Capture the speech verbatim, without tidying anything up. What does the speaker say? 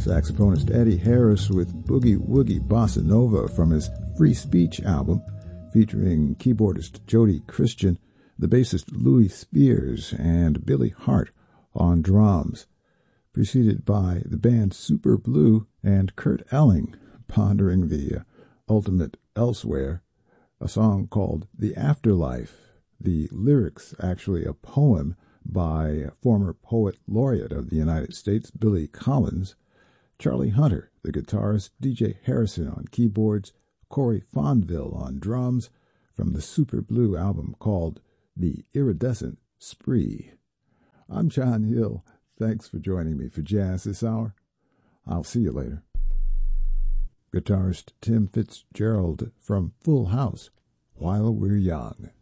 Saxophonist Eddie Harris with Boogie Woogie Bossa Nova from his Free Speech album, featuring keyboardist Jody Christian, the bassist Louis Spears, and Billy Hart on drums, preceded by the band Super Blue and Kurt Elling pondering the uh, ultimate elsewhere, a song called The Afterlife, the lyrics actually a poem by former poet laureate of the United States, Billy Collins, Charlie Hunter, the guitarist, D J Harrison on keyboards, Corey Fonville on drums, from the Super Blue album called The Iridescent Spree. I'm John Hill. Thanks for joining me for Jazz this hour. I'll see you later. Guitarist Tim Fitzgerald from Full House, While We're Young.